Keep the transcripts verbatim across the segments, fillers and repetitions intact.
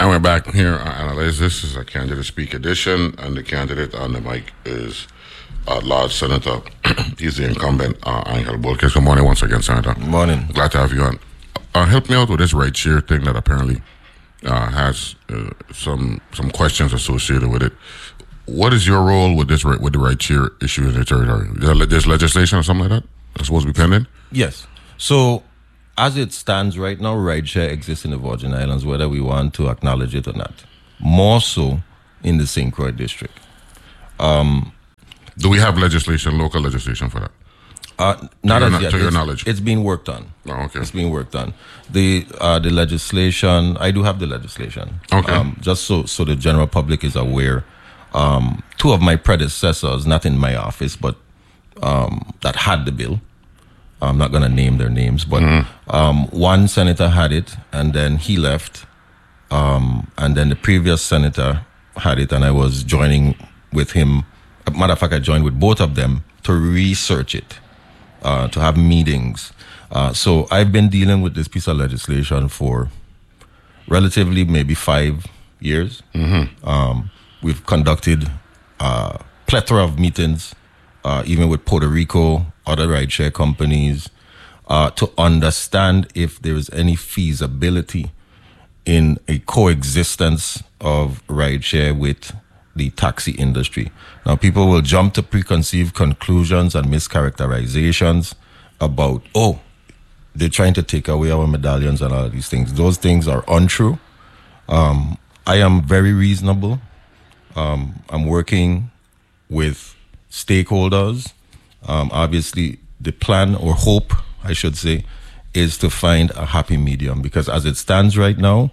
And we're back here on Analyze. This is a Candidate Speak edition, and the candidate on the mic is uh, Large Senator. He's the incumbent, uh, Angel Bolkes. Good morning once again, Senator. Good morning. Glad to have you on. Uh, help me out with this right share thing that apparently uh, has uh, some some questions associated with it. What is your role with this with the right share issue in the territory? There's legislation or something like that that's supposed to be pending? Yes. So, as it stands right now, rideshare exists in the Virgin Islands, whether we want to acknowledge it or not. More so in the Saint Croix district. Um, Do we have legislation, local legislation for that? Uh, not to as your, yet. To your it's, knowledge? It's being worked on. Oh, okay. It's being worked on. The uh, the legislation, I do have the legislation. Okay. Um, just so, so the general public is aware. Um, two of my predecessors, not in my office, but um, that had the bill. I'm not going to name their names, but mm-hmm. um, one senator had it, and then he left. Um, and then the previous senator had it, and I was joining with him. Matter of fact, I joined with both of them to research it, uh, to have meetings. Uh, so I've been dealing with this piece of legislation for relatively maybe five years. Mm-hmm. Um, we've conducted a plethora of meetings, uh, even with Puerto Rico, other rideshare companies, uh, to understand if there is any feasibility in a coexistence of rideshare with the taxi industry. Now, people will jump to preconceived conclusions and mischaracterizations about, oh, they're trying to take away our medallions and all of these things. Those things are untrue. Um, I am very reasonable. Um, I'm working with stakeholders. Um, obviously, the plan or hope, I should say, is to find a happy medium, because as it stands right now,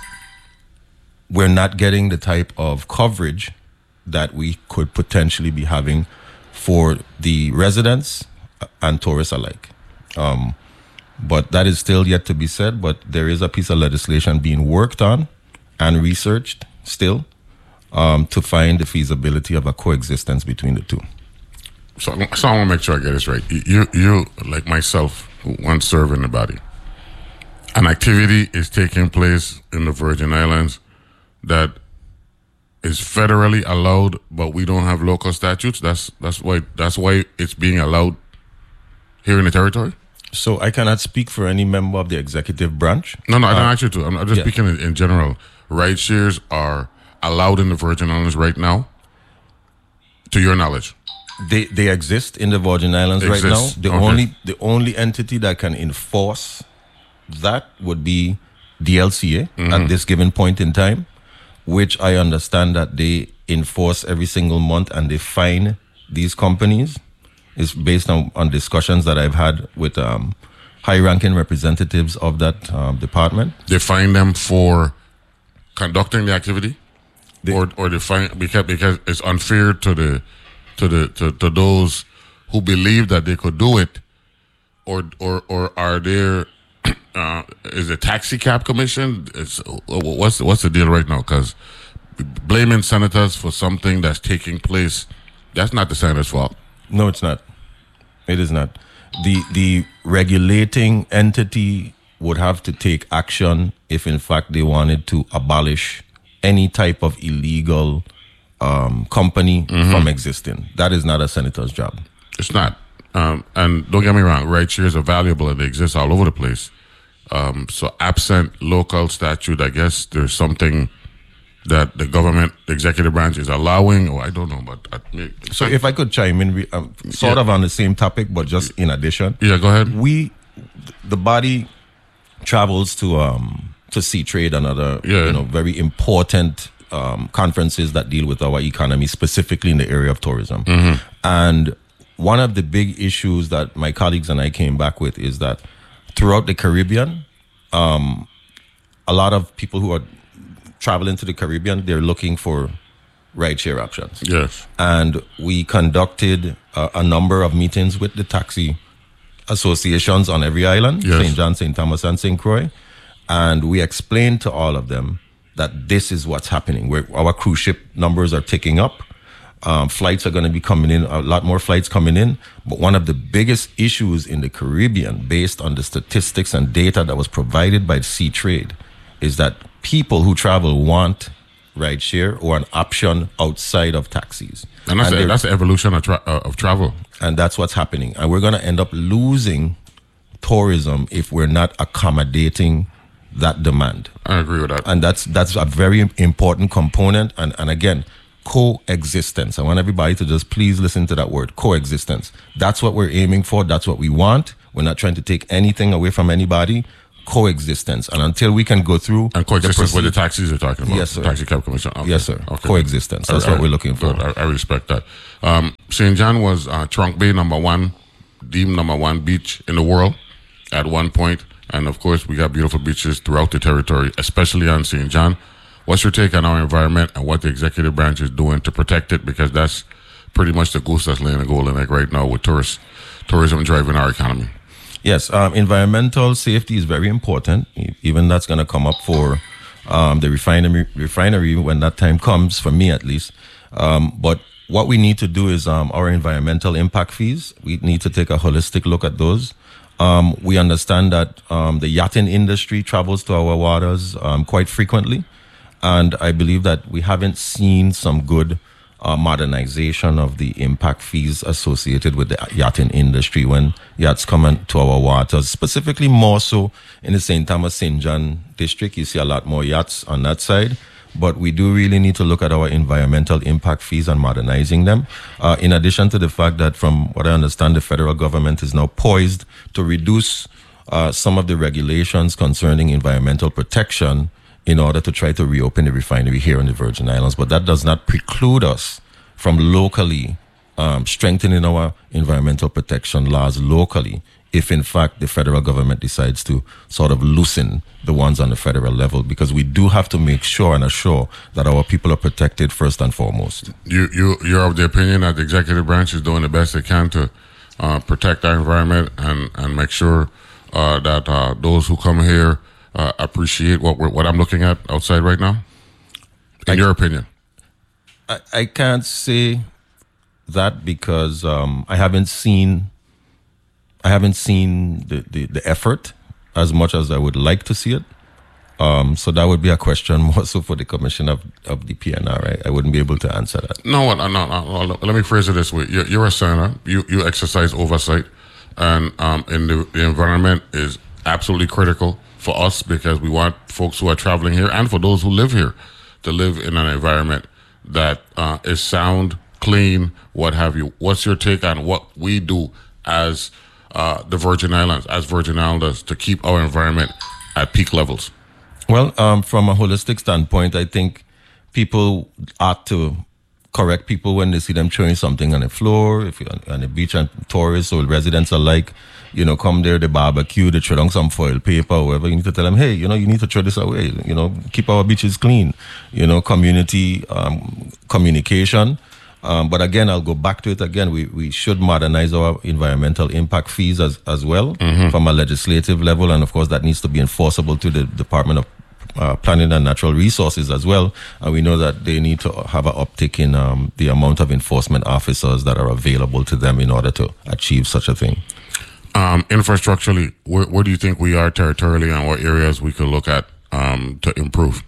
we're not getting the type of coverage that we could potentially be having for the residents and tourists alike. Um, but that is still yet to be said, but there is a piece of legislation being worked on and researched still um, to find the feasibility of a coexistence between the two. So, so I want to make sure I get this right. You, you, like myself, who once served in the body, an activity is taking place in the Virgin Islands that is federally allowed, but we don't have local statutes. That's that's why that's why it's being allowed here in the territory. So I cannot speak for any member of the executive branch. No, no, I don't uh, ask you to. I'm, I'm just yeah. speaking in, in general. Ride shares are allowed in the Virgin Islands right now, to your knowledge. They they exist in the Virgin Islands Exist. right now. The okay. only the only entity that can enforce that would be D L C A mm-hmm. at this given point in time, which I understand that they enforce every single month and they fine these companies. It's based on, on discussions that I've had with um, high-ranking representatives of that um, department. They fine them for conducting the activity, they, or or they fine because because it's unfair to the to the to, to those who believe that they could do it, or or or are there uh, is it taxi cab commission? It's, what's what's the deal right now? Because blaming senators for something that's taking place, that's not the senator's fault. No, it's not. It is not. The the regulating entity would have to take action if, in fact, they wanted to abolish any type of illegal um, company mm-hmm. from existing. That is not a senator's job. It's not. Um, and don't get me wrong, ride shares are valuable and they exist all over the place. Um, so absent local statute, I guess there's something that the government, the executive branch is allowing, or I don't know, but... I, so if I could chime in, um, sort yeah. of on the same topic, but just in addition. Yeah, go ahead. We, the body travels to um to Seatrade and other, yeah. you know, very important um, conferences that deal with our economy, specifically in the area of tourism. Mm-hmm. And one of the big issues that my colleagues and I came back with is that throughout the Caribbean, um, a lot of people who are traveling to the Caribbean, they're looking for rideshare options. Yes. And we conducted uh, a number of meetings with the taxi associations on every island, yes. Saint John, Saint Thomas, and Saint Croix. And we explained to all of them that this is what's happening. We're, our cruise ship numbers are ticking up. Um, flights are going to be coming in, a lot more flights coming in. But one of the biggest issues in the Caribbean, based on the statistics and data that was provided by Seatrade, is that people who travel want rideshare or an option outside of taxis. And that's, and a, that's the evolution of, tra- uh, of travel. And that's what's happening. And we're going to end up losing tourism if we're not accommodating that demand. I agree with that. And that's that's a very important component. And, and again, coexistence. I want everybody to just please listen to that word, coexistence. That's what we're aiming for. That's what we want. We're not trying to take anything away from anybody. Coexistence. And until we can go through... And coexistence with the taxis you're talking about? Yes, sir. Taxi cab commission. Okay. Yes, sir. Okay. Coexistence. That's I, what I, we're looking for. I, I respect that. Um, Saint John was uh, Trunk Bay number one, deemed number one beach in the world at one point. And of course, we got beautiful beaches throughout the territory, especially on Saint John. What's your take on our environment and what the executive branch is doing to protect it? Because that's pretty much the goose that's laying a golden egg right now with tourists, tourism driving our economy. Yes, um, environmental safety is very important. Even that's going to come up for um, the refinery, refinery when that time comes, for me at least. Um, but what we need to do is um, our environmental impact fees. We need to take a holistic look at those. Um, we understand that um, the yachting industry travels to our waters um, quite frequently. And I believe that we haven't seen some good uh, modernization of the impact fees associated with the yachting industry when yachts come into our waters, specifically more so in the Saint Thomas, Saint John district. You see a lot more yachts on that side. But we do really need to look at our environmental impact fees and modernizing them. Uh, in addition to the fact that, from what I understand, the federal government is now poised to reduce uh, some of the regulations concerning environmental protection in order to try to reopen the refinery here in the Virgin Islands. But that does not preclude us from locally um, strengthening our environmental protection laws locally if, in fact, the federal government decides to sort of loosen the ones on the federal level, because we do have to make sure and assure that our people are protected first and foremost. You, you, you're of the opinion that the executive branch is doing the best they can to uh, protect our environment and, and make sure uh, that uh, those who come here uh, appreciate what we're, what I'm looking at outside right now? In I, your opinion? I, I can't say that because um, I haven't seen I haven't seen the, the, the effort as much as I would like to see it. Um, so that would be a question more so for the commission of, of the P N R. I, I wouldn't be able to answer that. No, no, no, no. Let me phrase it this way. You're, you're a senator. You, you exercise oversight. And um, in the, the environment is absolutely critical for us because we want folks who are traveling here and for those who live here to live in an environment that uh, is sound, clean, what have you. What's your take on what we do as uh, the Virgin Islands, as Virgin Islanders, to keep our environment at peak levels? Well, um, from a holistic standpoint, I think people ought to correct people when they see them throwing something on the floor. If you're on the beach and tourists or residents alike, you know, come there, they barbecue, they throw down some foil paper or whatever. You need to tell them, hey, you know, you need to throw this away. You know, keep our beaches clean. You know, community um, communication. Um, but again, I'll go back to it again. We we should modernize our environmental impact fees as, as well mm-hmm. from a legislative level. And of course, that needs to be enforceable to the Department of uh, Planning and Natural Resources as well. And we know that they need to have an uptick in um, the amount of enforcement officers that are available to them in order to achieve such a thing. Um, infrastructurally, where, where do you think we are territorially and what areas we could look at um, to improve?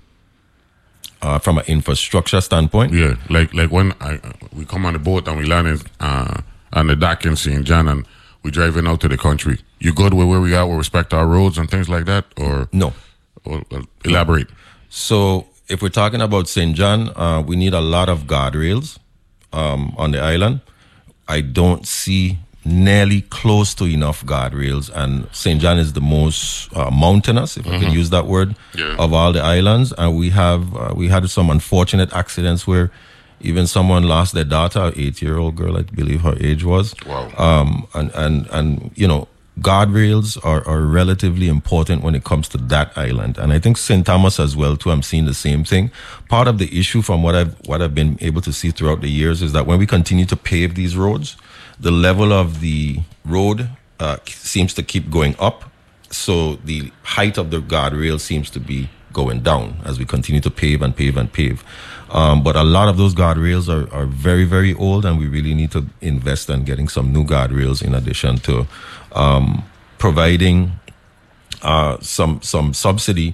Uh, from an infrastructure standpoint? Yeah, like like when I, we come on the boat and we land in, uh, on the dock in Saint John and we driving out to the country. You good with where we are with respect to our roads and things like that? Or No. Or, or elaborate. So if we're talking about Saint John, uh, we need a lot of guardrails um, on the island. I don't see nearly close to enough guardrails, and Saint John is the most uh, mountainous, if mm-hmm. I can use that word, yeah. of all the islands. And we have uh, we had some unfortunate accidents where even someone lost their daughter, an eight-year-old girl, I believe her age was. Wow. Um, and and and you know, guardrails are, are relatively important when it comes to that island, and I think Saint Thomas as well too. I'm seeing the same thing. Part of the issue, from what I've what I've been able to see throughout the years, is that when we continue to pave these roads, the level of the road uh, seems to keep going up. So the height of the guardrail seems to be going down as we continue to pave and pave and pave. Um, but a lot of those guardrails are, are very, very old, and we really need to invest in getting some new guardrails in addition to um, providing uh, some some subsidy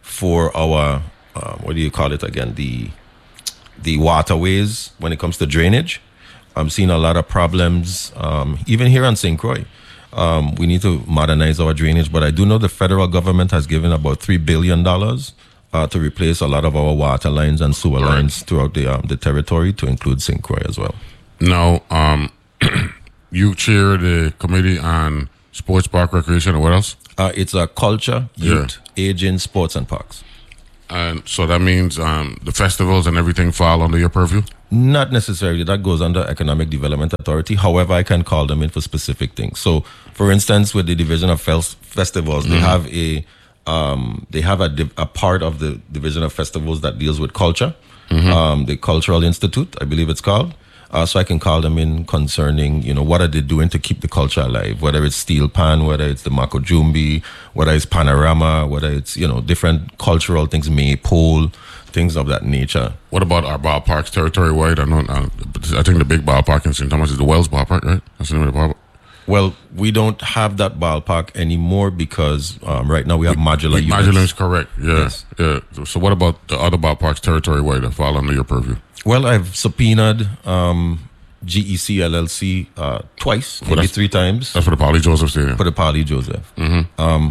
for our, uh, what do you call it again, the the waterways when it comes to drainage. I'm seeing a lot of problems, um, even here on Saint Croix. Um, we need to modernize our drainage, but I do know the federal government has given about three billion dollars uh, to replace a lot of our water lines and sewer Right. lines throughout the um, the territory, to include Saint Croix as well. Now, um, you chair the committee on sports, park, recreation, and what else? Uh, it's a culture, youth, aging, sports, and parks. And so that means um, the festivals and everything fall under your purview? Not necessarily. That goes under Economic Development Authority. However, I can call them in for specific things. So, for instance, with the Division of Fel- Festivals, mm-hmm. they have a um, they have a, div- a part of the Division of Festivals that deals with culture, mm-hmm. um, the Cultural Institute, I believe it's called. Uh, so I can call them in concerning, you know, what are they doing to keep the culture alive, whether it's Steel Pan, whether it's the Mako Jumbi, whether it's Panorama, whether it's, you know, different cultural things, Maypole, things of that nature. What about our ballparks territory-wide? I know, uh, I think the big ballpark in Saint Thomas is the Wells ballpark, right? That's the name of the ballpark. Well, we don't have that ballpark anymore because um, right now we have modular units. Modular is correct, yeah. Yes. yeah. So what about the other ballparks territory-wide that fall under your purview? Well, I've subpoenaed um, G E C L L C uh, twice, Well, maybe three times. That's for the Paulie Joseph Stadium. For the Paulie Joseph. Mm-hmm. Um,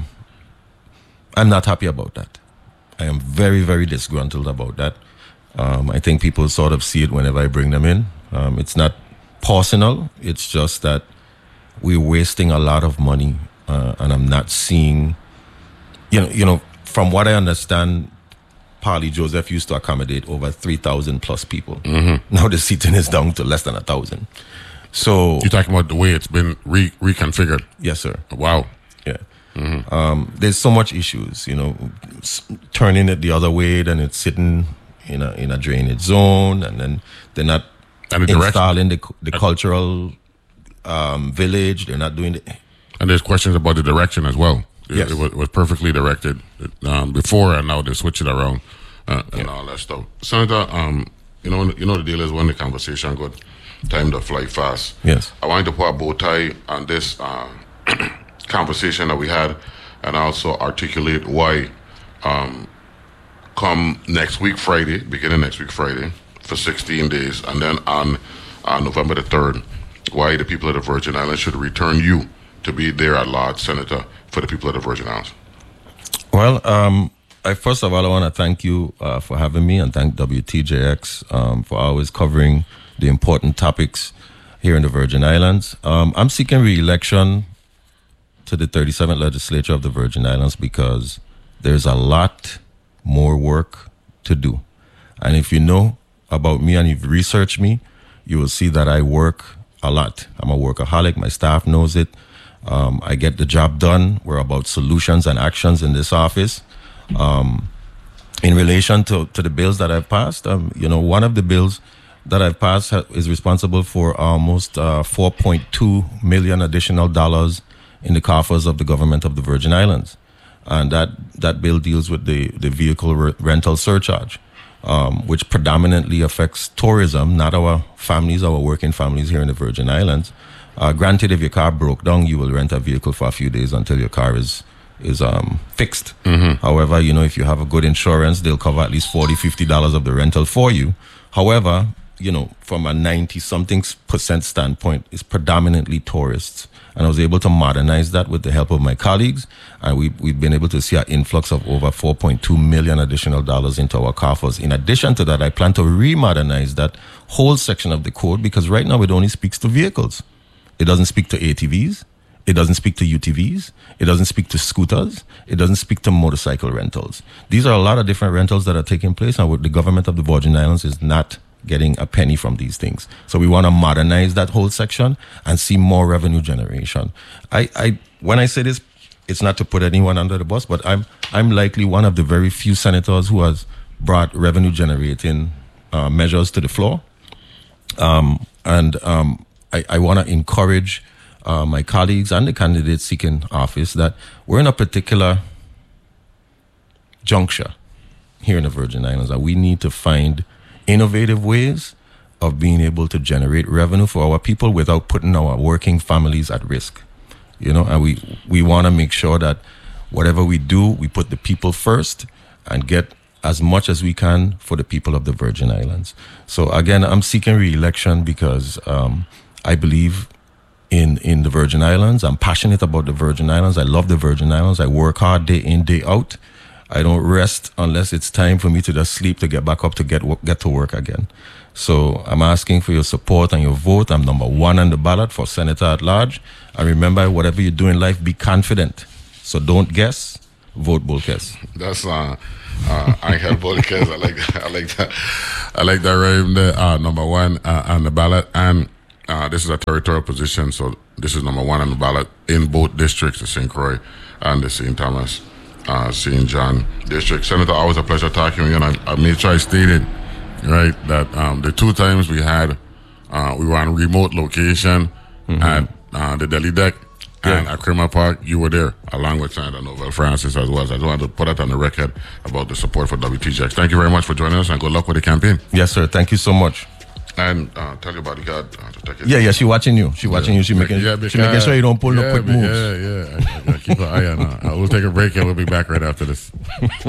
I'm not happy about that. I am very, very disgruntled about that. Um, I think people sort of see it whenever I bring them in. Um, it's not personal. It's just that we're wasting a lot of money, uh, and I'm not seeing. You know, you know, from what I understand, Paulie Joseph used to accommodate over three thousand plus people. Mm-hmm. Now the seating is down to less than a thousand. So you're talking about the way it's been re- reconfigured. Yes, sir. Wow. Yeah. Mm-hmm. Um, there's so much issues, you know, s- turning it the other way, then it's sitting in a in a drainage zone, and then they're not and the installing the the cultural um, village. They're not doing it. And there's questions about the direction as well. It, Yes. it, was, it was perfectly directed um, before, and now they switch it around uh, and Yeah. all that stuff. Senator, um, you know, you know the deal is when the conversation got time to fly fast. Yes. I wanted to put a bow tie on this uh, conversation that we had, and also articulate why, um, come next week Friday, beginning next week Friday, for sixteen days, and then on uh, November the third, why the people of the Virgin Islands should return you to be there at large, Senator, for the people of the Virgin Islands. Well, um, I first of all, I want to thank you uh, for having me, and thank W T J X um, for always covering the important topics here in the Virgin Islands. Um, I'm seeking re-election to the thirty-seventh Legislature of the Virgin Islands because there's a lot more work to do. And if you know about me and you've researched me, you will see that I work a lot. I'm a workaholic. My staff knows it. Um, I get the job done. We're about solutions and actions in this office. Um, in relation to, to the bills that I've passed, um, you know, one of the bills that I've passed ha- is responsible for almost uh, four point two million additional dollars in the coffers of the government of the Virgin Islands. And that, that bill deals with the, the vehicle re- rental surcharge, um, which predominantly affects tourism, not our families, our working families here in the Virgin Islands. Uh, granted, if your car broke down, you will rent a vehicle for a few days until your car is is um, fixed. Mm-hmm. However, you know, if you have a good insurance, they'll cover at least forty dollars, fifty dollars of the rental for you. However, you know, from a ninety-something percent standpoint, it's predominantly tourists. And I was able to modernize that with the help of my colleagues. And we, we've been able to see an influx of over four point two million additional dollars into our coffers. In addition to that, I plan to remodernize that whole section of the code because right now it only speaks to vehicles. It doesn't speak to A T Vs. It doesn't speak to U T Vs. It doesn't speak to scooters. It doesn't speak to motorcycle rentals. These are a lot of different rentals that are taking place, and the government of the Virgin Islands is not getting a penny from these things. So we want to modernize that whole section and see more revenue generation. I, I, when I say this, it's not to put anyone under the bus, but I'm, I'm likely one of the very few senators who has brought revenue generating uh, measures to the floor. Um, and, um, I, I want to encourage uh, my colleagues and the candidates seeking office that we're in a particular juncture here in the Virgin Islands that we need to find innovative ways of being able to generate revenue for our people without putting our working families at risk. You know, and we, we want to make sure that whatever we do, we put the people first and get as much as we can for the people of the Virgin Islands. So again, I'm seeking re-election because um, I believe in in the Virgin Islands. I'm passionate about the Virgin Islands. I love the Virgin Islands. I work hard day in, day out. I don't rest unless it's time for me to just sleep to get back up to get get to work again. So I'm asking for your support and your vote. I'm number one on the ballot for Senator at Large. And remember, whatever you do in life, be confident. So don't guess. Vote Bolkes. That's uh, uh, Angel Bolkes. I like that. I like that. I like that right there. Uh, number one uh, on the ballot, and uh, this is a territorial position, so this is number one on the ballot in both districts, the Saint Croix and the Saint Thomas, uh, Saint John district. Senator, always a pleasure talking to you. And I, I made sure I stated right that um, the two times we had, uh, we were on remote location mm-hmm. at uh, the Delhi deck. And at Creamer Park, you were there, along with Senator Novel Francis as well. So I just wanted to put that on the record about the support for W T G X. Thank you very much for joining us, and good luck with the campaign. Yes, sir. Thank you so much. And uh, tell your bodyguard uh, to take it. Yeah, yeah, she watching you. She watching yeah. you. She making, yeah, she making sure you don't pull yeah, no quick moves. Yeah, yeah. I, I keep an eye on her. Uh, we'll take a break, and we'll be back right after this.